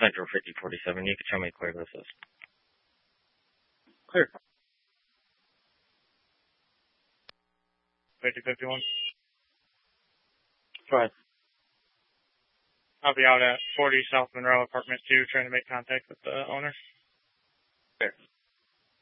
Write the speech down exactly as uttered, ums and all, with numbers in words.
Central fifty forty-seven. You can tell me where this is. Clear. fifty fifty-one. Go ahead. I'll be out at forty South Monroe, apartment two, trying to make contact with the owner. Fair.